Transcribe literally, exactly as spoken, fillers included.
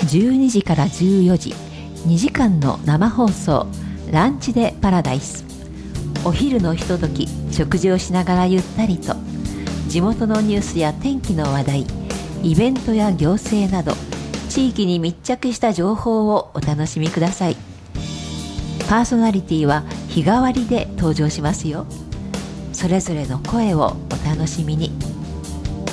じゅうにじからじゅうよじ、にじかんの生放送ランチでパラダイス。お昼のひととき、食事をしながらゆったりと地元のニュースや天気の話題、イベントや行政など地域に密着した情報をお楽しみください。パーソナリティは日替わりで登場しますよ。それぞれの声をお楽しみに。